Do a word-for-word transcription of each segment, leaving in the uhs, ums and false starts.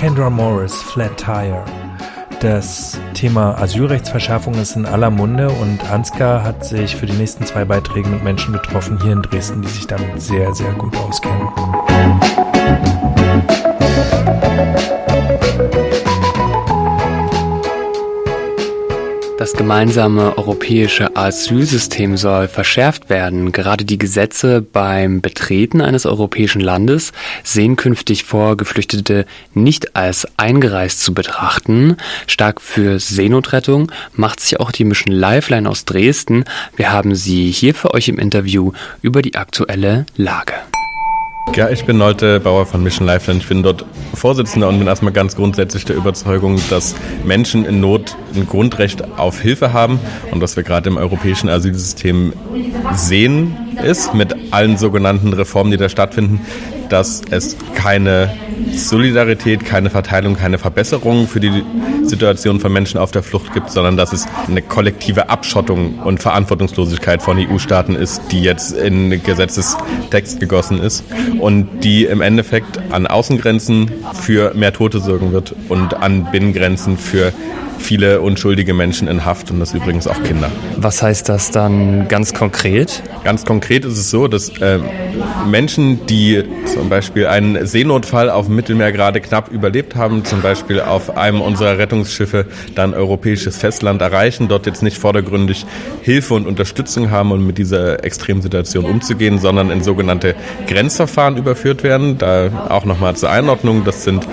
Kendra Morris, Flat Tire. Das Thema Asylrechtsverschärfung ist in aller Munde und Ansgar hat sich für die nächsten zwei Beiträge mit Menschen getroffen hier in Dresden, die sich damit sehr, sehr gut auskennen. Das gemeinsame europäische Asylsystem soll verschärft werden. Gerade die Gesetze beim Betreten eines europäischen Landes sehen künftig vor, Geflüchtete nicht als eingereist zu betrachten. Stark für Seenotrettung macht sich auch die Mission Lifeline aus Dresden. Wir haben sie hier für euch im Interview über die aktuelle Lage. Ja, ich bin Nolte Bauer von Mission Lifeline. Ich bin dort Vorsitzender und bin erstmal ganz grundsätzlich der Überzeugung, dass Menschen in Not ein Grundrecht auf Hilfe haben. Und was wir gerade im europäischen Asylsystem sehen, ist mit allen sogenannten Reformen, die da stattfinden, dass es keine Solidarität, keine Verteilung, keine Verbesserung für die Situation von Menschen auf der Flucht gibt, sondern dass es eine kollektive Abschottung und Verantwortungslosigkeit von E U-Staaten ist, die jetzt in Gesetzestext gegossen ist und die im Endeffekt an Außengrenzen für mehr Tote sorgen wird und an Binnengrenzen für viele unschuldige Menschen in Haft und das übrigens auch Kinder. Was heißt das dann ganz konkret? Ganz konkret ist es so, dass äh, Menschen, die zum Beispiel einen Seenotfall auf dem Mittelmeer gerade knapp überlebt haben, zum Beispiel auf einem unserer Rettungsschiffe dann europäisches Festland erreichen, dort jetzt nicht vordergründig Hilfe und Unterstützung haben, um mit dieser extremen Situation umzugehen, sondern in sogenannte Grenzverfahren überführt werden. Da auch nochmal zur Einordnung, das sind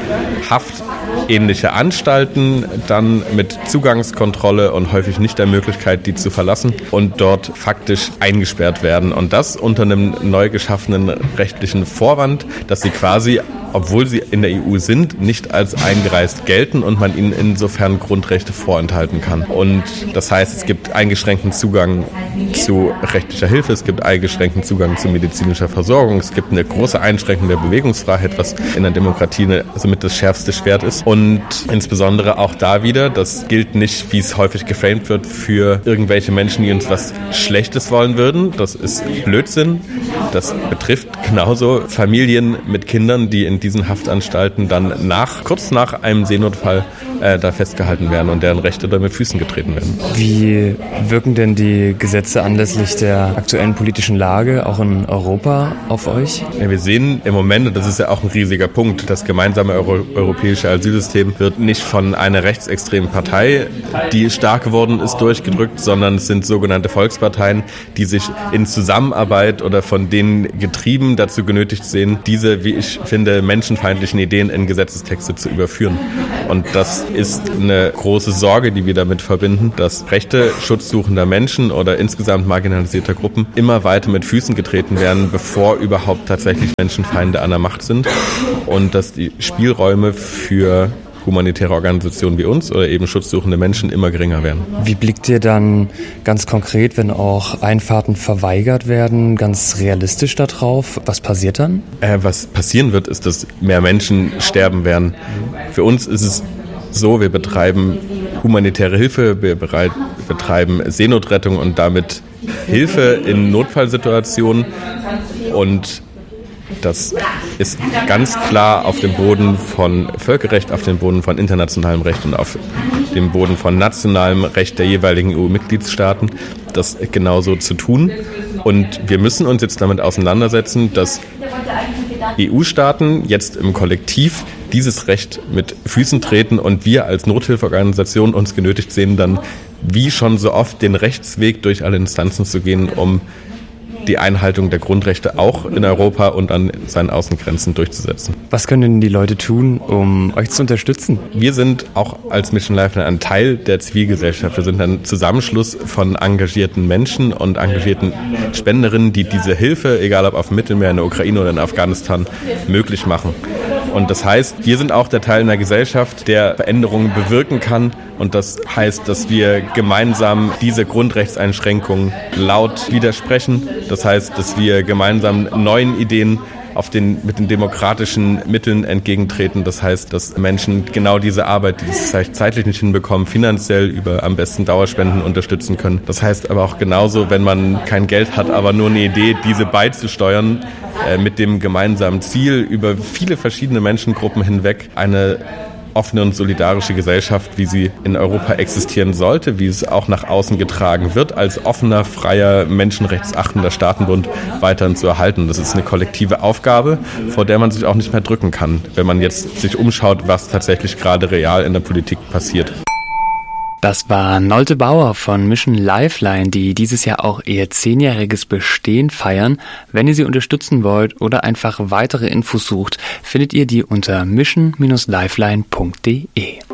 haftähnliche Anstalten, dann mit Zugangskontrolle und häufig nicht der Möglichkeit, die zu verlassen und dort faktisch eingesperrt werden. Und das unter einem neu geschaffenen rechtlichen Vorwand, dass sie quasi, obwohl sie in der E U sind, nicht als eingereist gelten und man ihnen insofern Grundrechte vorenthalten kann. Und das heißt, es gibt eingeschränkten Zugang zu rechtlicher Hilfe, es gibt eingeschränkten Zugang zu medizinischer Versorgung, es gibt eine große Einschränkung der Bewegungsfreiheit, was in der Demokratie eine, somit das schärfste Schwert ist. Und insbesondere auch da wieder, das gilt nicht, wie es häufig geframed wird, für irgendwelche Menschen, die uns was Schlechtes wollen würden. Das ist Blödsinn. Das betrifft genauso Familien mit Kindern, die in diesen Haftanstalten dann nach, kurz nach einem Seenotfall äh, da festgehalten werden und deren Rechte dann mit Füßen getreten werden. Wie wirken denn die Gesetze anlässlich der aktuellen politischen Lage auch in Europa auf euch? Ja, wir sehen im Moment, und das ist ja auch ein riesiger Punkt, das gemeinsame Euro- europäische Asylsystem wird nicht von einer rechtsextremen Partei, die stark geworden ist, durchgedrückt, sondern es sind sogenannte Volksparteien, die sich in Zusammenarbeit oder von denen getrieben dazu genötigt sehen, diese, wie ich finde, menschenfeindlichen Ideen in Gesetzestexte zu überführen. Und das ist eine große Sorge, die wir damit verbinden, dass Rechte schutzsuchender Menschen oder insgesamt marginalisierter Gruppen immer weiter mit Füßen getreten werden, bevor überhaupt tatsächlich Menschenfeinde an der Macht sind und dass die Spielräume für humanitäre Organisationen wie uns oder eben schutzsuchende Menschen immer geringer werden. Wie blickt ihr dann ganz konkret, wenn auch Einfahrten verweigert werden, ganz realistisch darauf? Was passiert dann? Äh, was passieren wird, ist, dass mehr Menschen sterben werden. Für uns ist es so, wir betreiben humanitäre Hilfe, wir bereit, betreiben Seenotrettung und damit Hilfe in Notfallsituationen und das ist ganz klar auf dem Boden von Völkerrecht, auf dem Boden von internationalem Recht und auf dem Boden von nationalem Recht der jeweiligen E U-Mitgliedstaaten, das genauso zu tun. Und wir müssen uns jetzt damit auseinandersetzen, dass E U-Staaten jetzt im Kollektiv dieses Recht mit Füßen treten und wir als Nothilfeorganisation uns genötigt sehen, dann wie schon so oft den Rechtsweg durch alle Instanzen zu gehen, um die Einhaltung der Grundrechte auch in Europa und an seinen Außengrenzen durchzusetzen. Was können denn die Leute tun, um euch zu unterstützen? Wir sind auch als Mission Lifeline ein Teil der Zivilgesellschaft. Wir sind ein Zusammenschluss von engagierten Menschen und engagierten Spenderinnen, die diese Hilfe, egal ob auf dem Mittelmeer, in der Ukraine oder in Afghanistan, möglich machen. Und das heißt, wir sind auch der Teil einer Gesellschaft, der Veränderungen bewirken kann. Und das heißt, dass wir gemeinsam diese Grundrechtseinschränkungen laut widersprechen. Das heißt, dass wir gemeinsam neuen Ideen auf den, mit den demokratischen Mitteln entgegentreten. Das heißt, dass Menschen genau diese Arbeit, die sie vielleicht zeitlich nicht hinbekommen, finanziell über am besten Dauerspenden unterstützen können. Das heißt aber auch genauso, wenn man kein Geld hat, aber nur eine Idee, diese beizusteuern, äh, mit dem gemeinsamen Ziel, über viele verschiedene Menschengruppen hinweg eine offene und solidarische Gesellschaft, wie sie in Europa existieren sollte, wie es auch nach außen getragen wird, als offener, freier, menschenrechtsachtender Staatenbund weiterhin zu erhalten. Das ist eine kollektive Aufgabe, vor der man sich auch nicht mehr drücken kann, wenn man jetzt sich umschaut, was tatsächlich gerade real in der Politik passiert. Das war Nolte Bauer von Mission Lifeline, die dieses Jahr auch ihr zehnjähriges Bestehen feiern. Wenn ihr sie unterstützen wollt oder einfach weitere Infos sucht, findet ihr die unter mission Bindestrich lifeline punkt de.